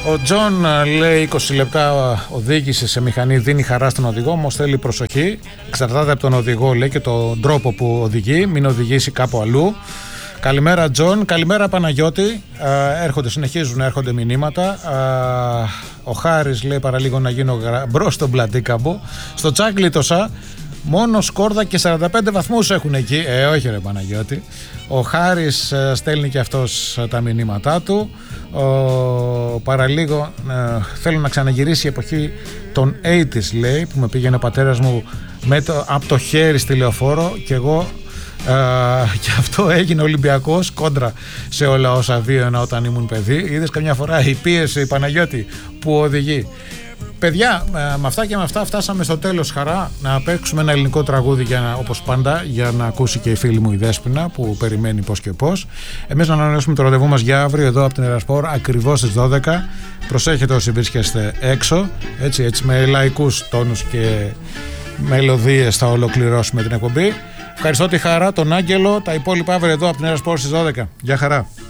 Ο Τζον λέει 20 λεπτά οδήγηση σε μηχανή δίνει χαρά στον οδηγό, όμως θέλει προσοχή. Εξαρτάται από τον οδηγό, λέει, και τον τρόπο που οδηγεί, μην οδηγήσει κάπου αλλού. Καλημέρα Τζον, καλημέρα Παναγιώτη. Συνεχίζουν να έρχονται μηνύματα. Ο Χάρης λέει παραλίγο να γίνω μπρος στον Πλατίκαμπο. Στο Τσάγκλητοσα μόνο σκόρδα και 45 βαθμούς έχουν εκεί. Όχι ρε Παναγιώτη. Ο Χάρης στέλνει και αυτός τα μηνύματά του. Παραλίγο θέλω να ξαναγυρίσει η εποχή των 80's, λέει, που με πήγαινε ο πατέρας μου από το χέρι στη λεωφόρο και εγώ και αυτό έγινε Ολυμπιακός κόντρα σε όλα όσα βίωνα όταν ήμουν παιδί. Είδες καμιά φορά η πίεση, Παναγιώτη, που οδηγεί. Παιδιά, με αυτά και με αυτά φτάσαμε στο τέλος. Χαρά να παίξουμε ένα ελληνικό τραγούδι όπως πάντα, για να ακούσει και η φίλη μου η Δέσποινα που περιμένει πώς και πώς. Εμείς να ανανεώσουμε το ραντεβού μας για αύριο εδώ από την Ερασπορ ακριβώς στις 12. Προσέχετε όσοι βρίσκεστε έξω, έτσι με λαϊκούς τόνους και μελωδίες θα ολοκληρώσουμε την εκπομπή. Ευχαριστώ τη Χαρά, τον Άγγελο, τα υπόλοιπα αύριο εδώ από την Ερασπορ στις 12. Γεια χαρά.